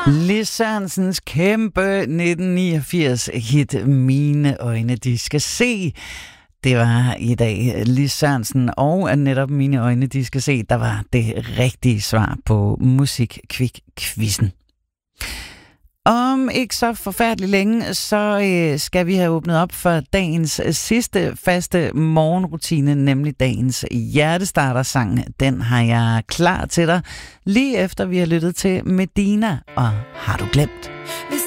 Lis Sørensens kæmpe 1989 hit Mine øjne de skal se. Det var i dag Lis Sørensen og netop Mine øjne de skal se, der var det rigtige svar på Musikkvik-quizzen. Om ikke så forfærdeligt længe, så skal vi have åbnet op for dagens sidste faste morgenrutine, nemlig dagens hjertestarter-sang. Den har jeg klar til dig, lige efter vi har lyttet til Medina og Har du glemt? Hvis